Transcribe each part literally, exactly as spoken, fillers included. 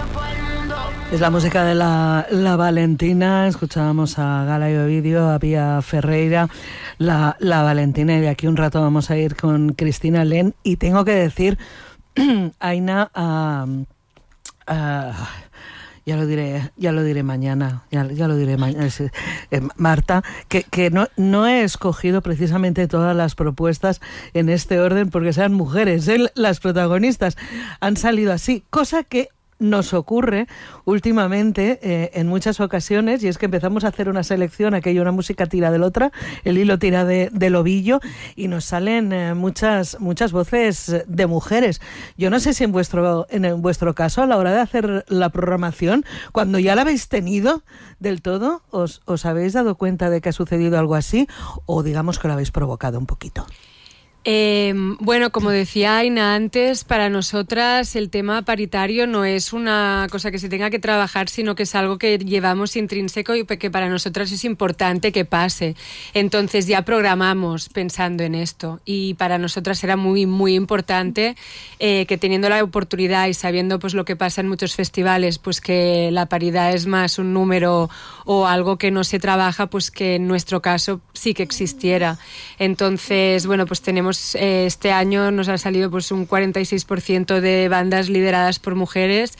Es la música de la, la Valentina. Escuchábamos a Gala y Ovidio, a Pía Ferreira, la, la Valentina, y de aquí un rato vamos a ir con Cristina Len. Y tengo que decir, Aina, uh, uh, ya lo diré, ya lo diré mañana, ya, ya lo diré mañana, eh, Marta, que, que no, no he escogido precisamente todas las propuestas en este orden porque sean mujeres, ¿eh? Las protagonistas han salido así, cosa que nos ocurre últimamente eh, en muchas ocasiones, y es que empezamos a hacer una selección, aquello una música tira de la otra, el hilo tira de, del ovillo, y nos salen eh, muchas muchas voces de mujeres. Yo no sé si en vuestro en, en vuestro caso, a la hora de hacer la programación, cuando ya la habéis tenido del todo, os, os habéis dado cuenta de que ha sucedido algo así, o digamos que lo habéis provocado un poquito. Eh, bueno, como decía Aina antes, para nosotras el tema paritario no es una cosa que se tenga que trabajar, sino que es algo que llevamos intrínseco y que para nosotras es importante que pase. Entonces ya programamos pensando en esto, y para nosotras era muy, muy importante eh, que teniendo la oportunidad y sabiendo pues lo que pasa en muchos festivales, pues que la paridad es más un número o algo que no se trabaja, pues que en nuestro caso sí que existiera. Entonces, bueno, pues tenemos este año nos ha salido pues un cuarenta y seis por ciento de bandas lideradas por mujeres,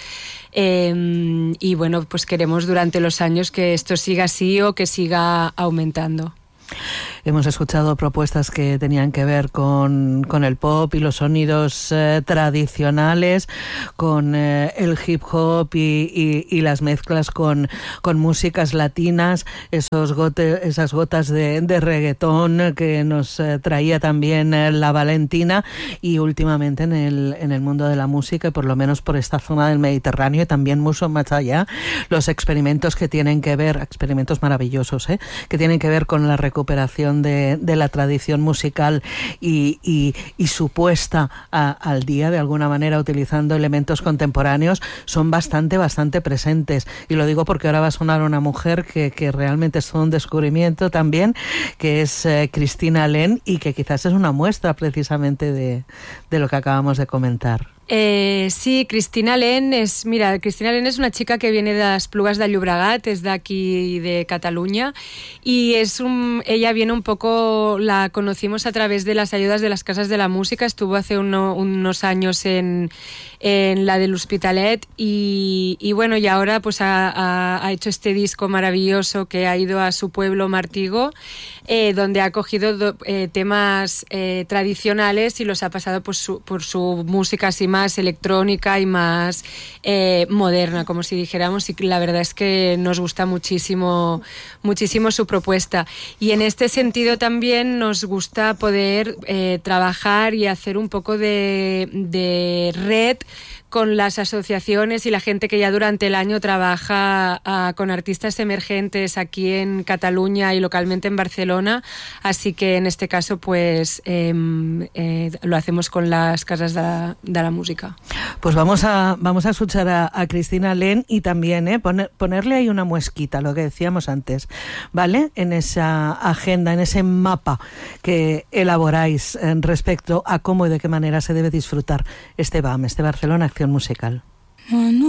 eh, y bueno, pues queremos durante los años que esto siga así o que siga aumentando. Hemos escuchado propuestas que tenían que ver con, con el pop y los sonidos eh, tradicionales, con eh, el hip hop y, y, y las mezclas con, con músicas latinas, esos gote, esas gotas de, de reggaetón que nos eh, traía también eh, la Valentina, y últimamente en el, en el mundo de la música, y por lo menos por esta zona del Mediterráneo y también mucho más allá, los experimentos que tienen que ver, experimentos maravillosos, ¿eh? que tienen que ver con la recuperación De, de la tradición musical y, y, y su puesta a, al día de alguna manera utilizando elementos contemporáneos, son bastante, bastante presentes. Y lo digo porque ahora va a sonar una mujer que, que realmente es un descubrimiento también, que es eh, Cristina Len, y que quizás es una muestra precisamente de, de lo que acabamos de comentar. Eh, sí, Cristina Len es, mira, Cristina Len es una chica que viene de las Plugas de Llobregat, es de aquí de Cataluña, y es un, ella viene un poco, la conocimos a través de las ayudas de las casas de la música, estuvo hace uno, unos años en, en la del Hospitalet, y, y bueno, y ahora pues ha, ha, ha hecho este disco maravilloso que ha ido a su pueblo Martigo, eh, donde ha cogido do, eh, temas eh, tradicionales y los ha pasado por su, por su música así más más electrónica y más eh, moderna, como si dijéramos, y la verdad es que nos gusta muchísimo, muchísimo su propuesta. Y en este sentido también nos gusta poder eh, trabajar y hacer un poco de, de red con las asociaciones y la gente que ya durante el año trabaja uh, con artistas emergentes aquí en Cataluña y localmente en Barcelona, así que en este caso pues eh, eh, lo hacemos con las casas de la, de la música. Pues vamos a vamos a escuchar a, a Cristina Len, y también eh, poner, ponerle ahí una muesquita, lo que decíamos antes, ¿vale? En esa agenda, en ese mapa que elaboráis en respecto a cómo y de qué manera se debe disfrutar este B A M, este Barcelona Acción Musical.